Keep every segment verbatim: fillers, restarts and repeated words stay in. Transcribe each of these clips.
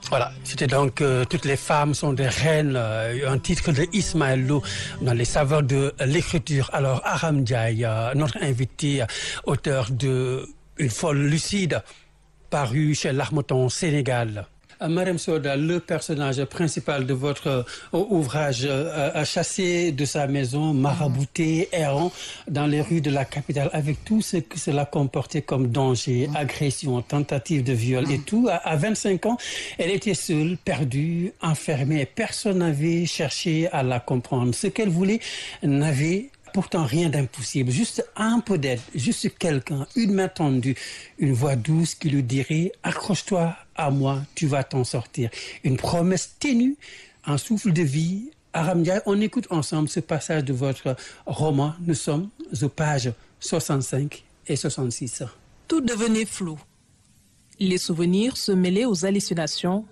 Voilà, c'était donc euh, Toutes les femmes sont des reines, euh, un titre de Ismaël Lô dans les saveurs de l'écriture. Alors Aram Ndiaye, euh, notre invité, euh, auteur de Une folle lucide, paru chez L'Harmattan Sénégal. Marème Soda, le personnage principal de votre euh, ouvrage, euh, a chassé de sa maison, marabouté, errant dans les rues de la capitale, avec tout ce que cela comportait comme danger, agression, tentative de viol et tout. À, à vingt-cinq ans, elle était seule, perdue, enfermée. Personne n'avait cherché à la comprendre. Ce qu'elle voulait n'avait pourtant rien d'impossible, juste un peu d'aide, juste quelqu'un, une main tendue, une voix douce qui lui dirait « Accroche-toi à moi, tu vas t'en sortir ». Une promesse ténue, un souffle de vie. Aram Ndiaye, on écoute ensemble ce passage de votre roman. Nous sommes aux pages soixante-cinq et soixante-six. Tout devenait flou. Les souvenirs se mêlaient aux hallucinations.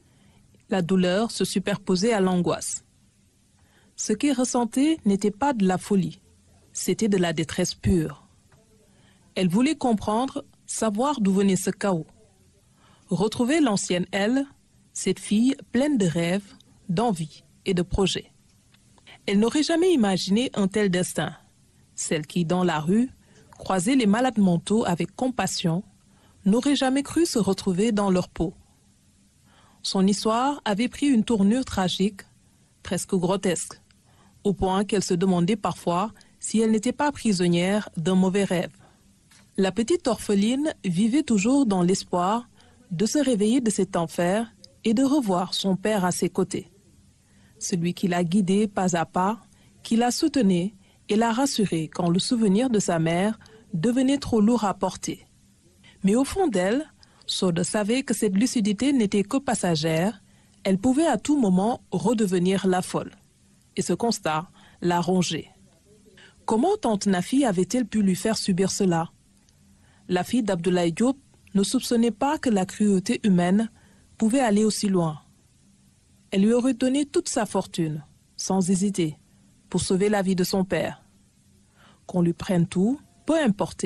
La douleur se superposait à l'angoisse. Ce qu'elle ressentait n'était pas de la folie, c'était de la détresse pure. Elle voulait comprendre, savoir d'où venait ce chaos. Retrouver l'ancienne elle, cette fille pleine de rêves, d'envie et de projets. Elle n'aurait jamais imaginé un tel destin. Celle qui, dans la rue, croisait les malades mentaux avec compassion, n'aurait jamais cru se retrouver dans leur peau. Son histoire avait pris une tournure tragique, presque grotesque, au point qu'elle se demandait parfois si elle n'était pas prisonnière d'un mauvais rêve. La petite orpheline vivait toujours dans l'espoir de se réveiller de cet enfer et de revoir son père à ses côtés. Celui qui l'a guidée pas à pas, qui la soutenait et la rassurait quand le souvenir de sa mère devenait trop lourd à porter. Mais au fond d'elle, Soda savait que cette lucidité n'était que passagère, elle pouvait à tout moment redevenir la folle. Et ce constat l'a rongée. Comment tante Nafi avait-elle pu lui faire subir cela? La fille d'Abdoulaye Diop ne soupçonnait pas que la cruauté humaine pouvait aller aussi loin. Elle lui aurait donné toute sa fortune, sans hésiter, pour sauver la vie de son père. Qu'on lui prenne tout, peu importe,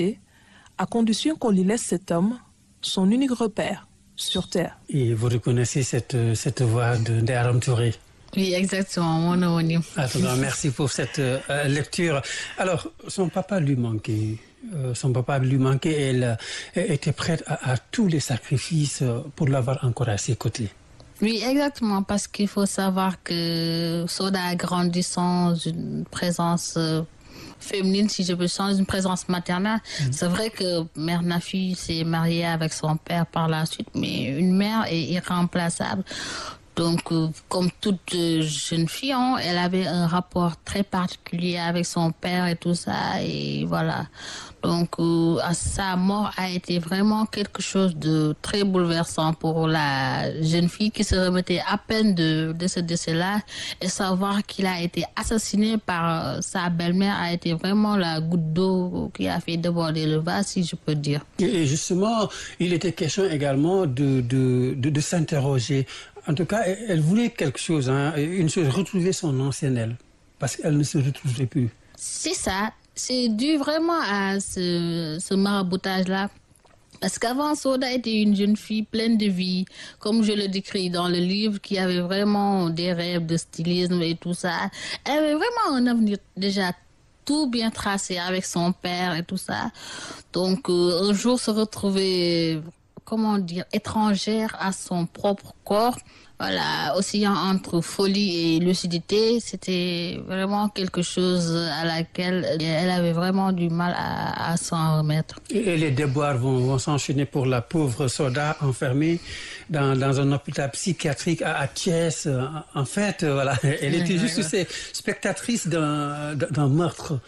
à condition qu'on lui laisse cet homme, son unique repère, sur terre. Et vous reconnaissez cette, cette voix de d'Aram Touré? Oui, exactement, mon homonyme. Alors, merci pour cette euh, lecture. Alors, son papa lui manquait. Euh, son papa lui manquait et elle euh, était prête à, à tous les sacrifices pour l'avoir encore à ses côtés. Oui, exactement, parce qu'il faut savoir que Soda a grandi sans une présence euh, féminine, si je peux sans une présence maternelle. Mmh. C'est vrai que Mère Nafi s'est mariée avec son père par la suite, mais une mère est irremplaçable. Donc, euh, comme toute euh, jeune fille, hein, elle avait un rapport très particulier avec son père et tout ça, et voilà. Donc, euh, sa mort a été vraiment quelque chose de très bouleversant pour la jeune fille qui se remettait à peine de, de ce décès-là, et savoir qu'il a été assassiné par euh, sa belle-mère a été vraiment la goutte d'eau qui a fait déborder le vase, si je peux dire. Et justement, il était question également de, de, de, de s'interroger. En tout cas, elle voulait quelque chose, hein, une chose, retrouver son ancienne elle, parce qu'elle ne se retrouverait plus. C'est ça, c'est dû vraiment à ce, ce maraboutage-là. Parce qu'avant, Soda était une jeune fille pleine de vie, comme je le décris dans le livre, qui avait vraiment des rêves de stylisme et tout ça. Elle avait vraiment un avenir déjà tout bien tracé avec son père et tout ça. Donc, euh, un jour, se retrouver, comment dire, étrangère à son propre corps, voilà, oscillant entre folie et lucidité, c'était vraiment quelque chose à laquelle elle avait vraiment du mal à, à s'en remettre. Et les déboires vont, vont s'enchaîner pour la pauvre Soda enfermée dans, dans un hôpital psychiatrique à, à Thiès. En fait, voilà, elle était juste spectatrice d'un, d'un meurtre.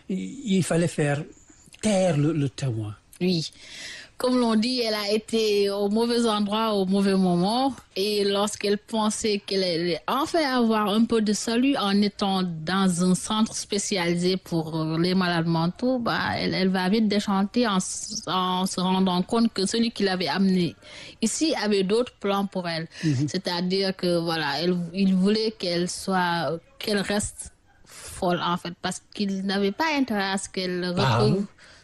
Il fallait faire taire le, le témoin. Oui. Comme l'on dit, elle a été au mauvais endroit au mauvais moment. Et lorsqu'elle pensait qu'elle allait enfin avoir un peu de salut en étant dans un centre spécialisé pour les malades mentaux, bah, elle, elle va vite déchanter en, en se rendant compte que celui qui l'avait amenée ici avait d'autres plans pour elle. Mm-hmm. C'est-à-dire que voilà, elle, il voulait qu'elle soit, qu'elle reste folle en fait, parce qu'il n'avait pas intérêt à ce qu'elle retrouve. Ah.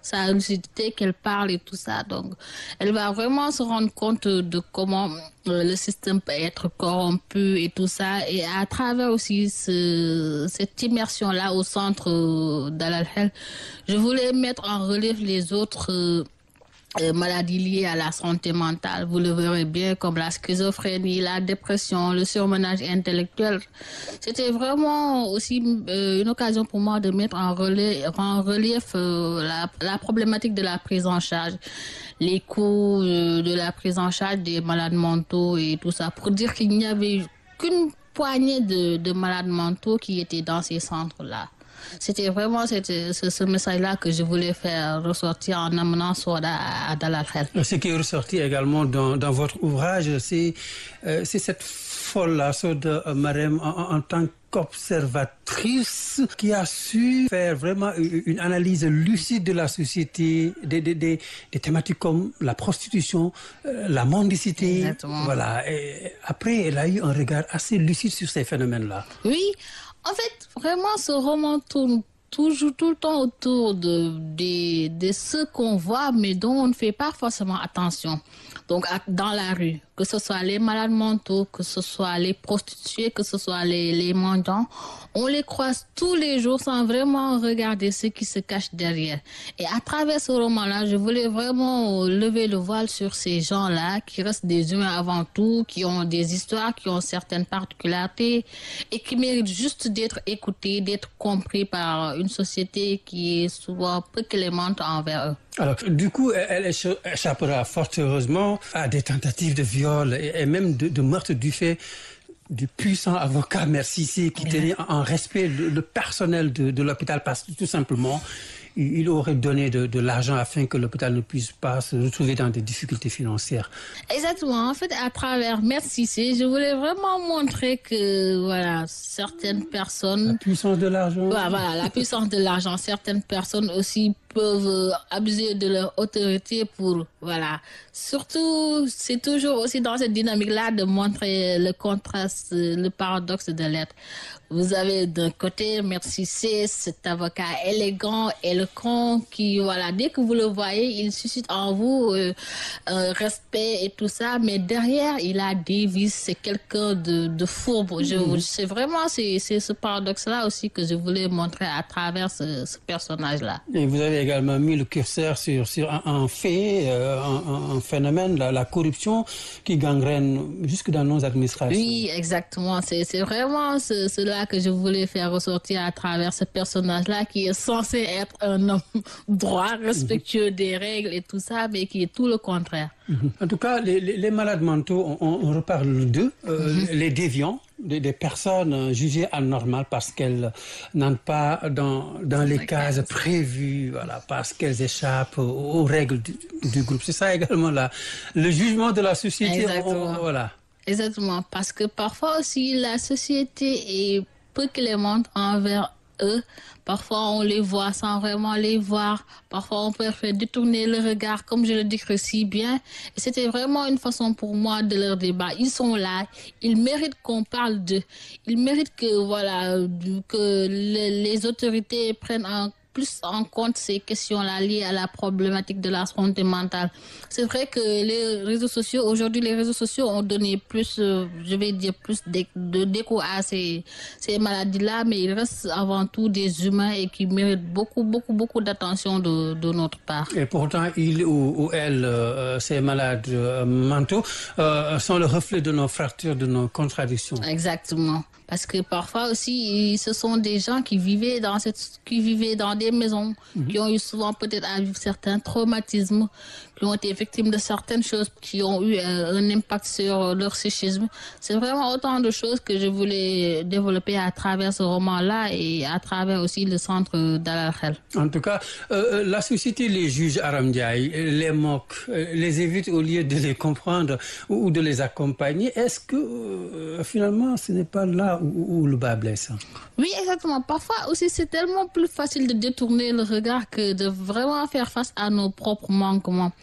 sa lucidité, qu'elle parle et tout ça. Donc, elle va vraiment se rendre compte de comment euh, le système peut être corrompu et tout ça. Et à travers aussi ce, cette immersion-là au centre euh, d'Al Hel, je voulais mettre en relief les autres euh, Euh, maladies liées à la santé mentale. Vous le verrez bien, comme la schizophrénie, la dépression, le surmenage intellectuel. C'était vraiment aussi euh, une occasion pour moi de mettre en relief, en relief euh, la, la problématique de la prise en charge, les coûts euh, de la prise en charge des malades mentaux et tout ça, pour dire qu'il n'y avait qu'une poignée de, de malades mentaux qui étaient dans ces centres-là. C'était vraiment c'était, ce, ce message-là que je voulais faire ressortir en amenant Soda à, à Dal Hel. Ce qui est ressorti également dans, dans votre ouvrage, c'est, euh, c'est cette folle-là, Soda Marème, en, en tant qu'observatrice, qui a su faire vraiment une analyse lucide de la société, des, des, des, des thématiques comme la prostitution, euh, la mendicité. Exactement. Voilà. Et après, elle a eu un regard assez lucide sur ces phénomènes-là. Oui. En fait, vraiment, ce roman tourne toujours tout le temps autour de, de, de ce qu'on voit, mais dont on ne fait pas forcément attention. Donc, à, dans la rue, que ce soit les malades mentaux, que ce soit les prostituées, que ce soit les, les mendiants, on les croise tous les jours sans vraiment regarder ce qui se cache derrière. Et à travers ce roman-là, je voulais vraiment lever le voile sur ces gens-là qui restent des humains avant tout, qui ont des histoires, qui ont certaines particularités et qui méritent juste d'être écoutés, d'être compris par une société qui est souvent peu clémente envers eux. Alors, du coup, elle échappera fort heureusement à des tentatives de viol et, et même de, de meurtre du fait du puissant avocat Maître Cissé qui tenait en respect le, le personnel de, de l'hôpital parce que tout simplement, il aurait donné de, de l'argent afin que l'hôpital ne puisse pas se retrouver dans des difficultés financières. Exactement. En fait, à travers Maître Cissé, je voulais vraiment montrer que, voilà, certaines personnes... La puissance de l'argent. Voilà, voilà, la puissance de l'argent. Certaines personnes aussi peuvent abuser de leur autorité pour, voilà. Surtout, c'est toujours aussi dans cette dynamique-là de montrer le contraste, le paradoxe de l'être. Vous avez d'un côté Maître Cissé, cet avocat élégant, éloquent, qui, voilà, dès que vous le voyez, il suscite en vous euh, un respect et tout ça, mais derrière, il a des vices, c'est quelqu'un de, de fourbe. Je, mmh. C'est vraiment c'est, c'est ce paradoxe-là aussi que je voulais montrer à travers ce, ce personnage-là. Et vous avez également mis le curseur sur, sur un, un fait, euh, un, un phénomène, la, la corruption qui gangrène jusque dans nos administrations. Oui, exactement. C'est, c'est vraiment ce, cela que je voulais faire ressortir à travers ce personnage-là qui est censé être un homme droit, respectueux mmh. des règles et tout ça, mais qui est tout le contraire. Mmh. En tout cas, les, les malades mentaux, on, on reparle d'eux, euh, mmh. les déviants, des, des personnes jugées anormales parce qu'elles n'entrent pas dans, dans les cases prévues, voilà, parce qu'elles échappent aux, aux règles du, du groupe. C'est ça également là, le jugement de la société. Exactement. On, voilà. Exactement, parce que parfois aussi la société est peu clémente envers eux. Parfois, on les voit sans vraiment les voir. Parfois, on préfère détourner le regard, comme je le décris si bien. Et c'était vraiment une façon pour moi de leur débat. Ils sont là. Ils méritent qu'on parle d'eux. Ils méritent que, voilà, que les, les autorités prennent en plus en compte ces questions-là liées à la problématique de la santé mentale. C'est vrai que les réseaux sociaux, aujourd'hui, les réseaux sociaux ont donné plus, euh, je vais dire, plus de déco à ces, ces maladies-là, mais ils restent avant tout des humains et qui méritent beaucoup, beaucoup, beaucoup d'attention de, de notre part. Et pourtant, ils ou, ou elles, euh, ces malades euh, mentaux, euh, sont le reflet de nos fractures, de nos contradictions. Exactement. Parce que parfois aussi, ce sont des gens qui vivaient dans cette, qui vivaient dans des maisons, mmh. qui ont eu souvent peut-être à vivre certains traumatismes, qui ont été victimes de certaines choses, qui ont eu euh, un impact sur leur psychisme. C'est vraiment autant de choses que je voulais développer à travers ce roman-là et à travers aussi le centre d'Al Hel. En tout cas, euh, la société les juge Aram Ndiaye, les moque, les évite au lieu de les comprendre ou de les accompagner. Est-ce que euh, finalement, ce n'est pas là où, où le bas blesse? Oui, exactement. Parfois aussi, c'est tellement plus facile de détourner le regard que de vraiment faire face à nos propres manquements.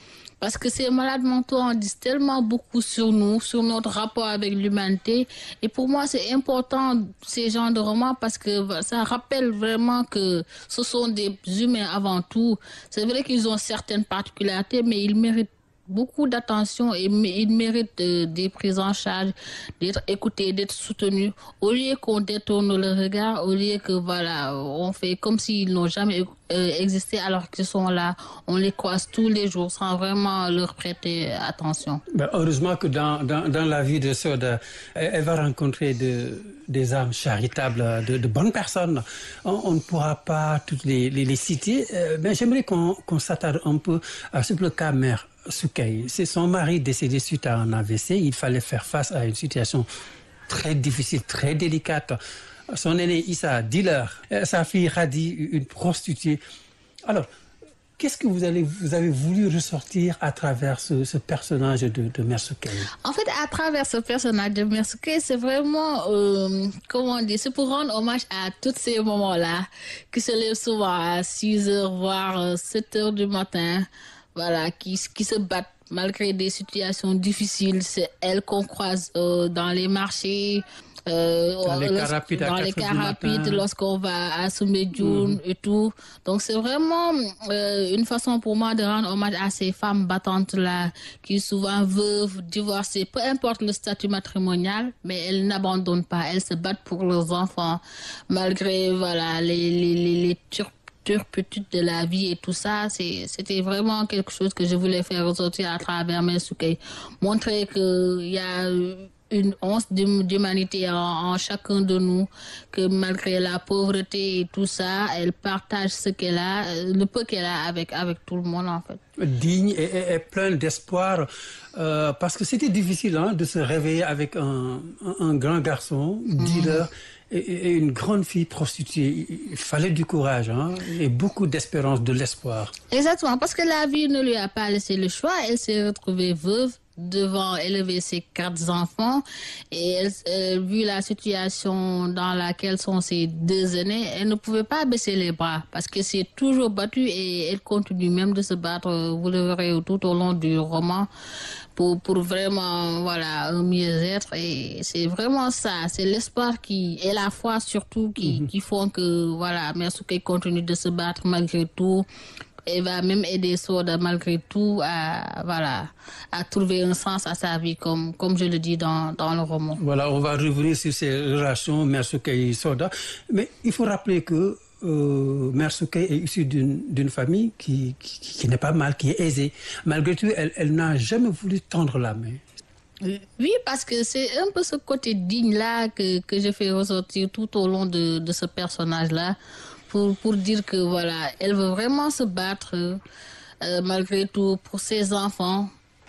Parce que ces malades mentaux en disent tellement beaucoup sur nous, sur notre rapport avec l'humanité. Et pour moi, c'est important ces genres de romans parce que ça rappelle vraiment que ce sont des humains avant tout. C'est vrai qu'ils ont certaines particularités, mais ils méritent beaucoup d'attention et ils méritent euh, des prises en charge, d'être écoutés, d'être soutenus. Au lieu qu'on détourne le regard, au lieu que voilà, on fait comme s'ils n'ont jamais euh, existé alors qu'ils sont là, on les croise tous les jours sans vraiment leur prêter attention. Ben, heureusement que dans, dans, dans la vie de Soda, elle, elle va rencontrer de, des âmes charitables, de, de bonnes personnes. On, on ne pourra pas toutes les, les, les citer, euh, mais j'aimerais qu'on, qu'on s'attarde un peu à ce que le cas mère Soukey. C'est son mari décédé suite à un A V C. Il fallait faire face à une situation très difficile, très délicate. Son aîné Issa, dealer. Sa fille Khadi, une prostituée. Alors, qu'est-ce que vous, allez, vous avez voulu ressortir à travers ce, ce personnage de, de Mère Soukey? En fait, à travers ce personnage de Mère Soukey, c'est vraiment, euh, comment dire, c'est pour rendre hommage à tous ces moments-là, qui se lèvent souvent à six heures, voire sept heures du matin. Voilà, qui, qui se battent malgré des situations difficiles. C'est elles qu'on croise euh, dans les marchés, euh, dans les cars rapides, dans les cars rapides lorsqu'on va à Soumbédioune mmh. et tout. Donc c'est vraiment euh, une façon pour moi de rendre hommage à ces femmes battantes-là qui souvent veuves, divorcées, peu importe le statut matrimonial, mais elles n'abandonnent pas, elles se battent pour leurs enfants malgré voilà les les les, les turcs turpitude de la vie et tout ça, c'est, c'était vraiment quelque chose que je voulais faire ressortir à travers Mère Soukey. Montrer qu'il y a une once d'humanité en, en chacun de nous, que malgré la pauvreté et tout ça, elle partage ce qu'elle a, le peu qu'elle a avec, avec tout le monde en fait. Digne et, et, et plein d'espoir, euh, parce que c'était difficile hein, de se réveiller avec un, un, un grand garçon, dealer, mmh. et une grande fille prostituée. Il fallait du courage hein, et beaucoup d'espérance, de l'espoir. Exactement, parce que la vie ne lui a pas laissé le choix. Elle s'est retrouvée veuve, devant élever ses quatre enfants. Et elle, euh, vu la situation dans laquelle sont ses deux aînés, elle ne pouvait pas baisser les bras parce qu'elle s'est toujours battue et elle continue même de se battre, vous le verrez tout au long du roman, pour, pour vraiment voilà, un mieux-être. Et c'est vraiment ça, c'est l'espoir qui, et la foi surtout qui, mm-hmm. qui font que voilà, Mère Soukey continue de se battre malgré tout. Et va même aider Soda malgré tout à, voilà, à trouver un sens à sa vie, comme, comme je le dis dans, dans le roman. Voilà, on va revenir sur ces relations Mère Soukey et Soda. Mais il faut rappeler que euh, Mère Soukey est issue d'une, d'une famille qui, qui, qui n'est pas mal, qui est aisée. Malgré tout, elle, elle n'a jamais voulu tendre la main. Oui, parce que c'est un peu ce côté digne-là que, que je fais ressortir tout au long de, de ce personnage-là. Pour, pour dire que voilà, elle veut vraiment se battre euh, malgré tout pour ses enfants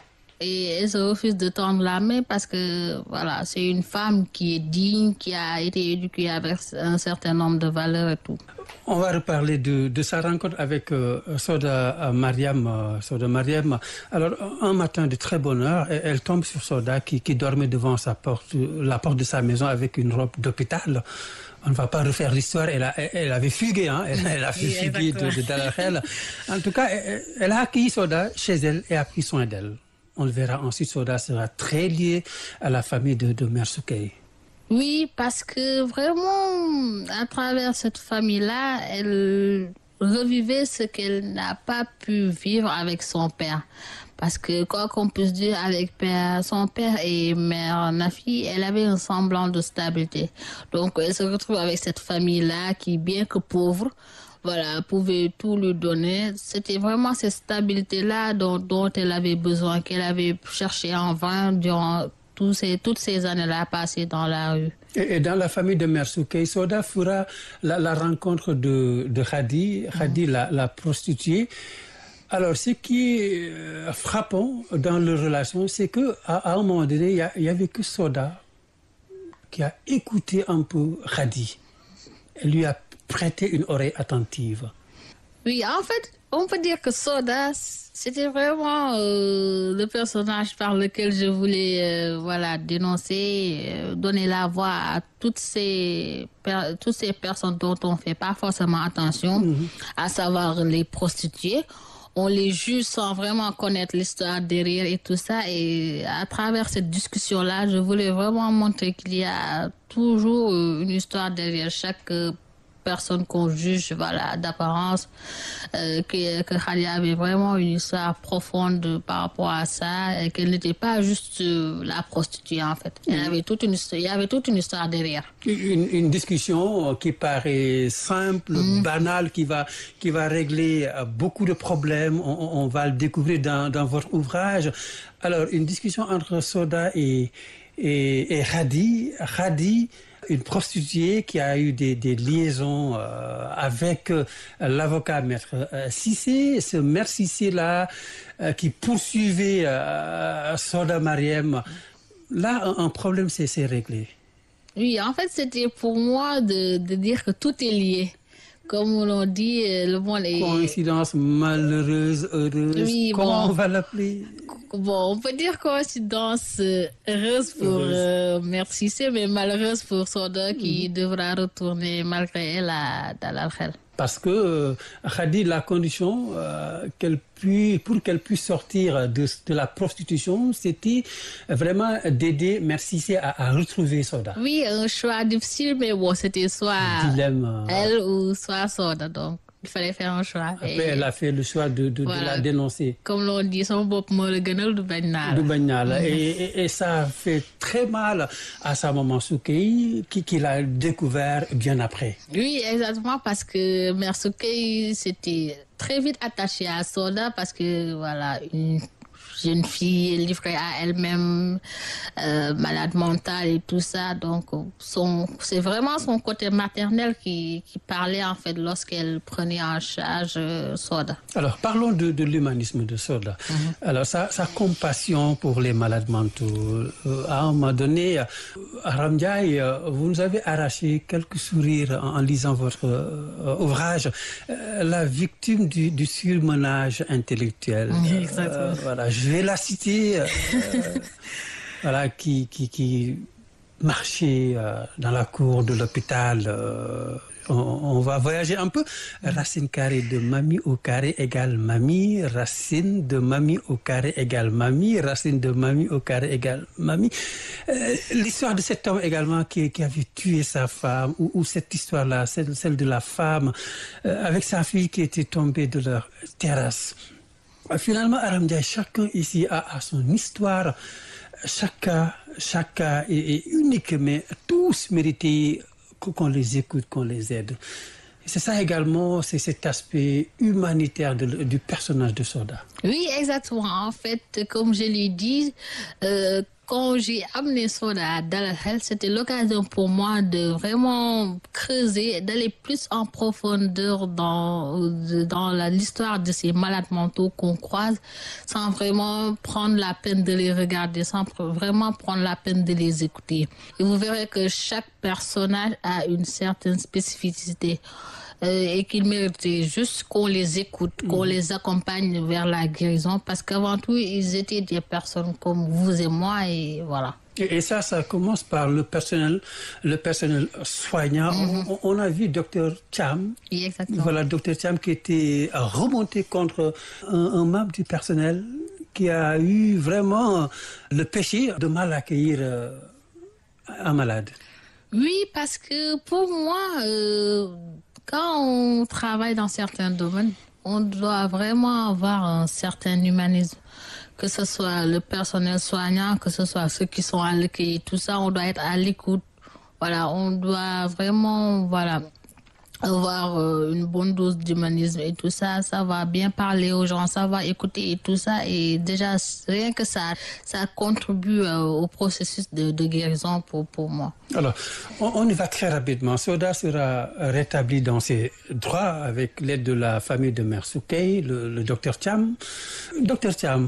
et elle se refuse de tendre la main parce que voilà, c'est une femme qui est digne, qui a été éduquée avec un certain nombre de valeurs et tout. On va reparler de, de sa rencontre avec euh, Soda Mariam. Euh, Soda Mariam. Alors, un matin de très bonne heure, elle, elle tombe sur Soda qui, qui dormait devant sa porte, la porte de sa maison avec une robe d'hôpital. On ne va pas refaire l'histoire, elle, a, elle avait fugué, hein, elle, elle a oui, fugué de, de Dalalkhel. En tout cas, elle, elle a accueilli Soda chez elle et a pris soin d'elle. On le verra ensuite, Soda sera très liée à la famille de, de Mère Soukey. Oui, parce que vraiment, à travers cette famille-là, elle revivait ce qu'elle n'a pas pu vivre avec son père. Parce que quoi qu'on puisse dire avec père, son père et mère Nafi, elle avait un semblant de stabilité. Donc elle se retrouve avec cette famille-là qui, bien que pauvre, voilà, pouvait tout lui donner. C'était vraiment cette stabilité-là dont, dont elle avait besoin, qu'elle avait cherché en vain durant tous ces, toutes ces années-là passées dans la rue. Et, et dans la famille de Mère Soukey, Soda fera la, la rencontre de, de Khadi, Khadi mmh. la, la prostituée. Alors, ce qui est euh, frappant dans leur relation, c'est qu'à à un moment donné, il n'y avait que Soda qui a écouté un peu Khadi. Elle lui a prêté une oreille attentive. Oui, en fait, on peut dire que Soda, c'était vraiment euh, le personnage par lequel je voulais euh, voilà, dénoncer, euh, donner la voix à toutes ces, per- toutes ces personnes dont on ne fait pas forcément attention, mm-hmm. à savoir les prostituées. on les juge sans vraiment connaître l'histoire derrière et tout ça. Et à travers cette discussion-là, je voulais vraiment montrer qu'il y a toujours une histoire derrière chaque personne qu'on juge, voilà, d'apparence, euh, que, que Khadia avait vraiment une histoire profonde par rapport à ça, et qu'elle n'était pas juste euh, la prostituée, en fait. Elle avait toute une, il y avait toute une histoire derrière. Une, une discussion qui paraît simple, mmh. banale, qui va, qui va régler beaucoup de problèmes. On, on va le découvrir dans, dans votre ouvrage. Alors, une discussion entre Soda et, et, et Khadi. Khadi, une prostituée qui a eu des, des liaisons euh, avec euh, l'avocat maître euh, Cissé, ce maître Cissé-là euh, qui poursuivait euh, Soda Mariam. Là, un, un problème s'est réglé. Oui, en fait, c'était pour moi de, de dire que tout est lié. Comme l'on dit, le monde est... Coïncidence malheureuse, heureuse, oui, comment bon, on va l'appeler? Bon, on peut dire coïncidence heureuse pour euh, Maître Cissé, mais malheureuse pour Soda qui mmh. devra retourner malgré elle à Dalalkhel. Parce que euh, Khadi, la condition euh, qu'elle puis, pour qu'elle puisse sortir de, de la prostitution, c'était vraiment d'aider Maître Cissé à, à retrouver Soda. Oui, un choix difficile, mais bon, c'était soit Dilemme, elle euh... ou soit Soda, donc il fallait faire un choix. Après, et... elle a fait le choix de, de, voilà. de la dénoncer. Comme l'on dit, son bop mo le gënal du bañ naa la. Du bañ naa la. Et, et, et ça a fait très mal à sa maman Soukey, qui, qui l'a découvert bien après. Oui, exactement, parce que Mère Soukey s'était très vite attachée à Soda, parce que, voilà, une jeune fille livrée à elle-même, euh, malade mentale et tout ça. Donc, son, c'est vraiment son côté maternel qui, qui parlait, en fait, lorsqu'elle prenait en charge euh, Soda. Alors, parlons de, de l'humanisme de Soda. Mm-hmm. Alors, sa, sa compassion pour les malades mentaux. Euh, à un moment donné, Aram Ndiaye, vous nous avez arraché quelques sourires en, en lisant votre euh, ouvrage. Euh, la victime du, du surmenage intellectuel. Mm-hmm, exactement. Euh, voilà, je vais la citer, euh, voilà, qui, qui, qui marchait euh, dans la cour de l'hôpital. Euh, on, on va voyager un peu. Racine carrée de mamie au carré égale mamie. Racine de mamie au carré égale mamie. Racine de mamie au carré égale mamie. Euh, l'histoire de cet homme également qui, qui avait tué sa femme, ou, ou cette histoire-là, celle, celle de la femme euh, avec sa fille qui était tombée de leur terrasse. Finalement, Aram Ndiaye, chacun ici a, a son histoire. Chaque cas, chaque cas est, est unique, mais tous méritent qu'on les écoute, qu'on les aide. C'est ça également, c'est cet aspect humanitaire de, du personnage de Soda. Oui, exactement. En fait, comme je l'ai dit, euh, quand j'ai amené Soda à Dalalkhel, c'était l'occasion pour moi de vraiment creuser, d'aller plus en profondeur dans, dans la, l'histoire de ces malades mentaux qu'on croise, sans vraiment prendre la peine de les regarder, sans vraiment prendre la peine de les écouter. Et vous verrez que chaque personnage a une certaine spécificité. Euh, et qu'il méritait juste qu'on les écoute, qu'on mmh. les accompagne vers la guérison, parce qu'avant tout, ils étaient des personnes comme vous et moi, et voilà. Et, et ça, ça commence par le personnel, le personnel soignant. Mmh. On, on a vu docteur Thiam, exactement. Voilà, docteur Thiam qui était remonté contre un, un membre du personnel qui a eu vraiment le péché de mal accueillir euh, un malade. Oui, parce que pour moi, euh, quand on travaille dans certains domaines, on doit vraiment avoir un certain humanisme. Que ce soit le personnel soignant, que ce soit ceux qui sont à l'accueil, tout ça, on doit être à l'écoute. Voilà, on doit vraiment, voilà, avoir euh, une bonne dose d'humanisme et tout ça, ça va bien parler aux gens, ça va écouter et tout ça, et déjà rien que ça, ça contribue euh, au processus de, de guérison pour, pour moi. Alors, on, on y va très rapidement. Soda sera rétabli dans ses droits avec l'aide de la famille de Mère Soukey, le, le docteur Thiam. Docteur Thiam,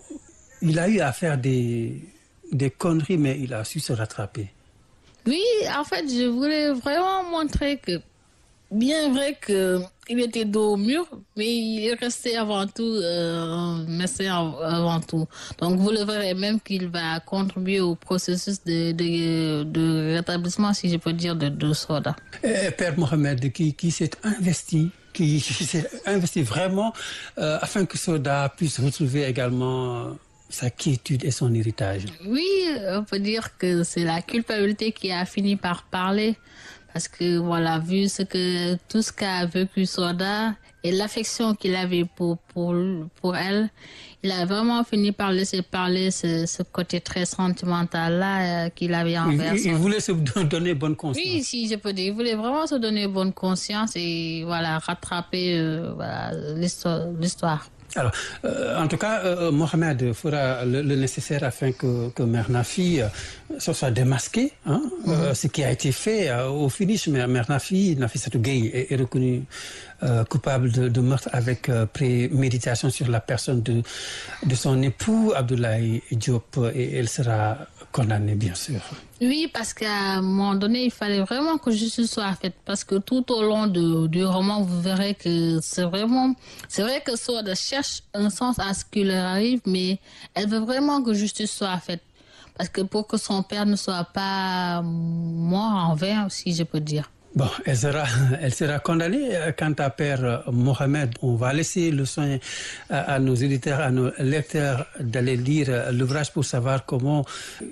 il a eu à faire des, des conneries, mais il a su se rattraper. Oui, en fait, je voulais vraiment montrer que bien vrai qu'il était dos au mur, mais il restait avant tout euh, un médecin avant tout. Donc vous le verrez même qu'il va contribuer au processus de, de, de rétablissement, si je peux dire, de, de Soda. Et Père Mohamed, qui, qui s'est investi qui, qui s'est investi vraiment euh, afin que Soda puisse retrouver également euh, sa quiétude et son héritage. Oui, on peut dire que c'est la culpabilité qui a fini par parler. Parce que voilà, vu ce que tout ce qu'a vécu Soda et l'affection qu'il avait pour pour pour elle, il a vraiment fini par laisser parler ce, ce côté très sentimental là euh, qu'il avait envers. Il, il, il voulait se donner bonne conscience. Oui, si je peux dire, il voulait vraiment se donner bonne conscience et voilà rattraper euh, voilà l'histoire l'histoire. Alors, euh, en tout cas, euh, Mohamed fera le, le nécessaire afin que, que Mère Nafi euh, se soit démasquée, hein, mm-hmm. euh, ce qui a été fait euh, au finish. Mère, Mère Nafi, Nafissatou Gueye, est, est reconnue euh, coupable de, de meurtre avec euh, préméditation sur la personne de, de son époux, Abdoulaye Diop, et elle sera condamnée, bien sûr. Oui, parce qu'à un moment donné, il fallait vraiment que justice soit faite. Parce que tout au long de, du roman, vous verrez que c'est vraiment... C'est vrai que Soda cherche un sens à ce qui leur arrive, mais elle veut vraiment que justice soit faite. Parce que pour que son père ne soit pas mort en vain, si je peux dire. Bon, elle sera, elle sera condamnée. Quant à Père Mohamed, on va laisser le soin à, à nos éditeurs, à nos lecteurs d'aller lire l'ouvrage pour savoir comment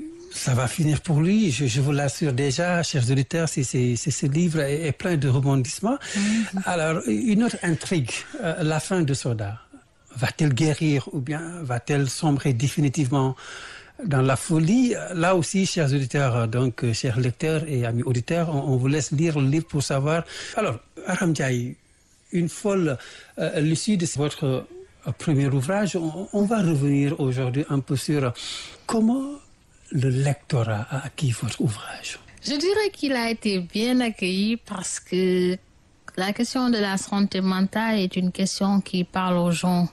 ça va finir pour lui. Je, je vous l'assure déjà, chers auditeurs, c'est, c'est, c'est, ce livre est, est plein de rebondissements. Mm-hmm. Alors, une autre intrigue, euh, la fin de Soda. Va-t-elle guérir ou bien va-t-elle sombrer définitivement dans la folie? Là aussi, chers auditeurs, donc chers lecteurs et amis auditeurs, on, on vous laisse lire le livre pour savoir. Alors, Aram Ndiaye, une folle euh, l'issue de votre euh, premier ouvrage, on, on va revenir aujourd'hui un peu sur comment le lectorat a acquis votre ouvrage. Je dirais qu'il a été bien accueilli parce que la question de la santé mentale est une question qui parle aux gens.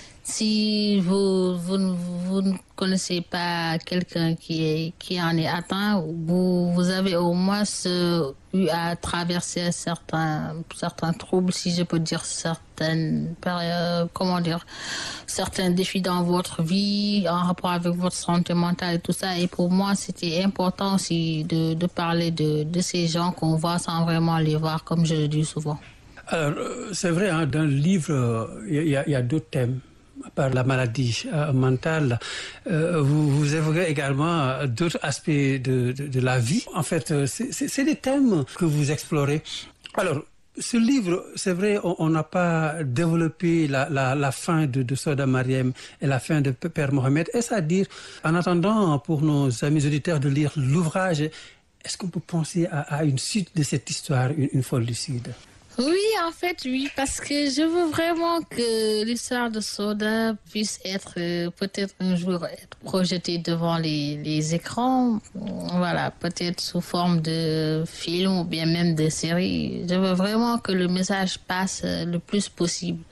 Si vous, vous, vous ne connaissez pas quelqu'un qui, est, qui en est atteint, vous, vous avez au moins ce, eu à traverser certains, certains troubles, si je peux dire certaines périodes, comment dire, certains défis dans votre vie en rapport avec votre santé mentale et tout ça. Et pour moi, c'était important aussi de, de parler de, de ces gens qu'on voit sans vraiment les voir, comme je le dis souvent. Alors, c'est vrai, hein, dans le livre, il y, y, y a d'autres thèmes. Par la maladie euh, mentale, euh, vous, vous évoquez également d'autres aspects de, de, de la vie. En fait, c'est, c'est, c'est des thèmes que vous explorez. Alors, ce livre, c'est vrai, on n'a pas développé la, la, la fin de, de Soda Mariam et la fin de Père Mohamed. Est-ce à dire, en attendant pour nos amis auditeurs de lire l'ouvrage, est-ce qu'on peut penser à, à une suite de cette histoire, une, une folle lucide? Oui, en fait, oui, parce que je veux vraiment que l'histoire de Soda puisse être, euh, peut-être un jour, être projetée devant les, les écrans. Voilà, peut-être sous forme de film ou bien même de série. Je veux vraiment que le message passe le plus possible.